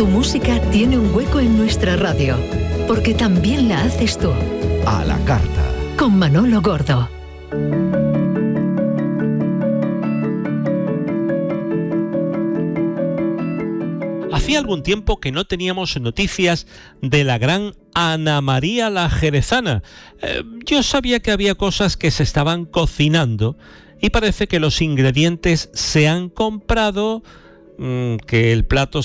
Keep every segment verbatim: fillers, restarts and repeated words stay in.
tu música tiene un hueco en nuestra radio, porque también la haces tú. A la carta. Con Manolo Gordo. Hacía algún tiempo que no teníamos noticias de la gran Ana María la Jerezana. Eh, yo sabía que había cosas que se estaban cocinando y parece que los ingredientes se han comprado, mmm, que el plato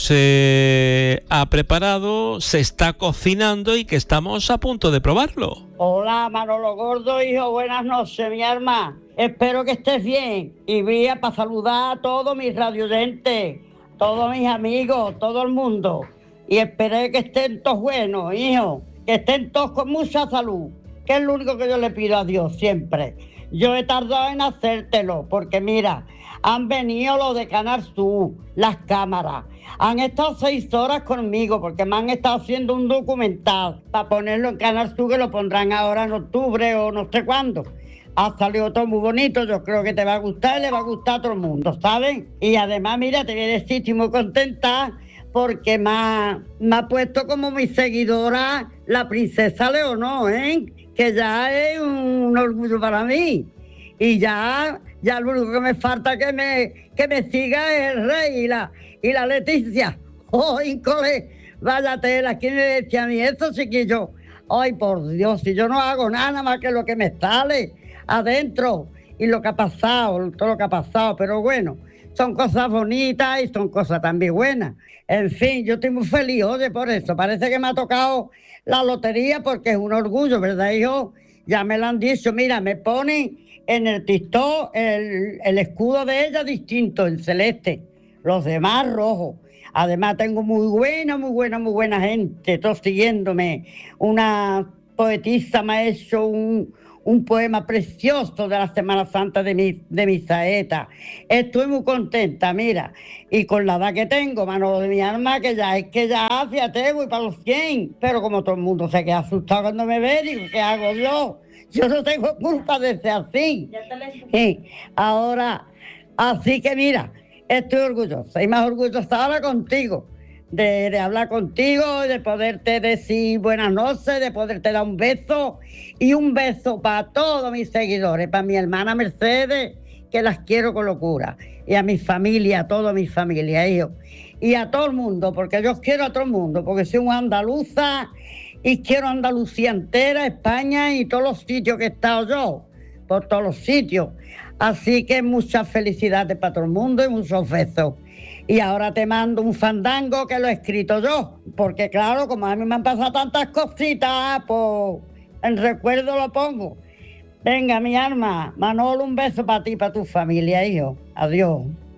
se ha preparado, se está cocinando y que estamos a punto de probarlo. Hola, Manolo Gordo, hijo, buenas noches, mi alma. Espero que estés bien y vía para saludar a todos mis radioyentes, todos mis amigos, todo el mundo. Y esperé que estén todos buenos, hijo, que estén todos con mucha salud, que es lo único que yo le pido a Dios siempre. Yo he tardado en hacértelo, porque mira, han venido los de Canal Sur, las cámaras, han estado seis horas conmigo, porque me han estado haciendo un documental para ponerlo en Canal Sur, que lo pondrán ahora en octubre o no sé cuándo. Ha salido todo muy bonito, yo creo que te va a gustar y le va a gustar a todo el mundo, ¿sabes? Y además, mira, te voy a decir, estoy muy contenta porque me ha, me ha puesto como mi seguidora la princesa Leonor, ¿eh? Que ya es un orgullo para mí. Y ya, ya lo único que me falta que me, que me siga es el rey y la, y la Leticia. ¡Oh, íncole! Vaya tela, ¿quién me decía a mí eso, chiquillo? Ay, por Dios, si yo no hago nada más que lo que me sale adentro y lo que ha pasado, todo lo que ha pasado, pero bueno, son cosas bonitas y son cosas también buenas. En fin, yo estoy muy feliz, oye, por eso. Parece que me ha tocado la lotería porque es un orgullo, ¿verdad, hijo? Ya me lo han dicho, mira, me ponen en el TikTok el, el escudo de ella distinto, el celeste, los demás rojos. Además tengo muy buena, muy buena, muy buena gente, todos siguiéndome. Una poetisa me ha hecho un... un poema precioso de la Semana Santa de mi, de mi saeta. Estoy muy contenta, mira, y con la edad que tengo, mano de mi alma, que ya es que ya, fíjate, voy para los cien, pero como todo el mundo se queda asustado cuando me ve, digo, ¿qué hago yo? Yo no tengo culpa de ser así. Sí, ahora, así que mira, estoy orgullosa, y más orgullosa ahora contigo, De, de hablar contigo, de poderte decir buenas noches, de poderte dar un beso y un beso para todos mis seguidores, para mi hermana Mercedes, que las quiero con locura, y a mi familia, a toda mi familia, hijo, y a todo el mundo, porque yo quiero a todo el mundo, porque soy una andaluza y quiero Andalucía entera, España y todos los sitios que he estado yo, por todos los sitios. Así que muchas felicidades para todo el mundo y muchos besos. Y ahora te mando un fandango que lo he escrito yo, porque claro, como a mí me han pasado tantas cositas, pues en recuerdo lo pongo. Venga, mi alma, Manolo, un beso para ti y para tu familia, hijo. Adiós.